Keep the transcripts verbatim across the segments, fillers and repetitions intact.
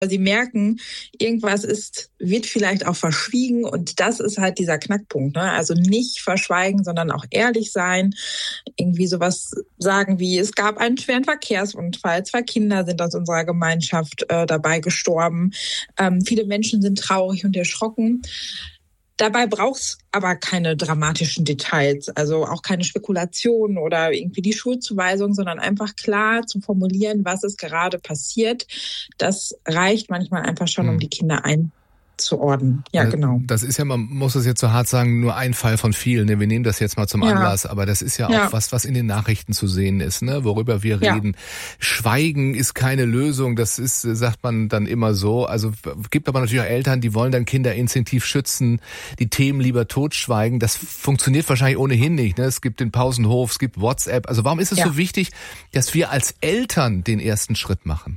Sie merken, irgendwas ist, wird vielleicht auch verschwiegen und das ist halt dieser Knackpunkt, ne? Also nicht verschweigen, sondern auch ehrlich sein. Irgendwie sowas sagen wie, es gab einen schweren Verkehrsunfall, zwei Kinder sind aus unserer Gemeinschaft äh, dabei gestorben. Ähm, viele Menschen sind traurig und erschrocken. Dabei braucht's aber keine dramatischen Details, also auch keine Spekulationen oder irgendwie die Schuldzuweisung, sondern einfach klar zu formulieren, was ist gerade passiert. Das reicht manchmal einfach schon, um die Kinder einzuordnen. Ja, genau. Das ist ja, man muss es jetzt so hart sagen, nur ein Fall von vielen. Wir nehmen das jetzt mal zum ja. Anlass, aber das ist ja auch ja. was, was in den Nachrichten zu sehen ist, ne? Worüber wir ja. reden. Schweigen ist keine Lösung, das ist, sagt man dann immer so. Also gibt aber natürlich auch Eltern, die wollen dann Kinder instinktiv schützen, die Themen lieber totschweigen. Das funktioniert wahrscheinlich ohnehin nicht, ne? Es gibt den Pausenhof, es gibt WhatsApp. Also warum ist es ja. so wichtig, dass wir als Eltern den ersten Schritt machen?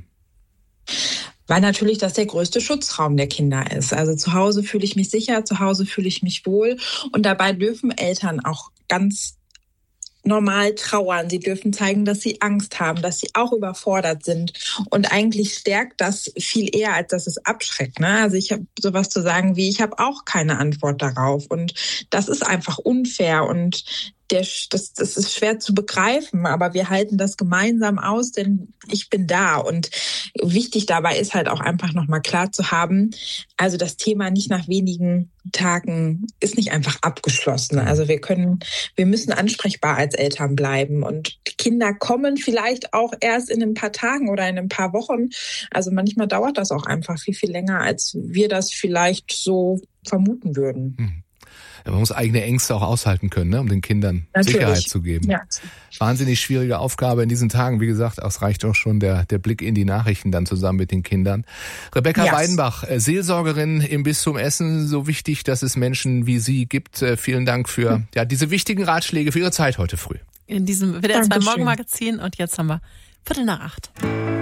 Weil natürlich das der größte Schutzraum der Kinder ist. Also zu Hause fühle ich mich sicher, zu Hause fühle ich mich wohl. Und dabei dürfen Eltern auch ganz normal trauern. Sie dürfen zeigen, dass sie Angst haben, dass sie auch überfordert sind. Und eigentlich stärkt das viel eher, als dass es abschreckt, ne? Also ich habe sowas zu sagen wie, ich habe auch keine Antwort darauf. Und das ist einfach unfair und Der, das, das ist schwer zu begreifen, aber wir halten das gemeinsam aus, denn ich bin da. Und wichtig dabei ist halt auch einfach nochmal klar zu haben, also das Thema nicht nach wenigen Tagen ist nicht einfach abgeschlossen. Also wir können, wir müssen ansprechbar als Eltern bleiben. Und die Kinder kommen vielleicht auch erst in ein paar Tagen oder in ein paar Wochen. Also manchmal dauert das auch einfach viel, viel länger, als wir das vielleicht so vermuten würden. Hm. Man muss eigene Ängste auch aushalten können, ne, um den Kindern Natürlich. Sicherheit zu geben. Ja. Wahnsinnig schwierige Aufgabe in diesen Tagen. Wie gesagt, es reicht auch schon der, der Blick in die Nachrichten dann zusammen mit den Kindern. Rebecca yes. Weidenbach, Seelsorgerin im Bistum Essen. So wichtig, dass es Menschen wie Sie gibt. Vielen Dank für ja, diese wichtigen Ratschläge, für Ihre Zeit heute früh. In diesem W D R zwei Morgenmagazin. Und jetzt haben wir Viertel nach acht.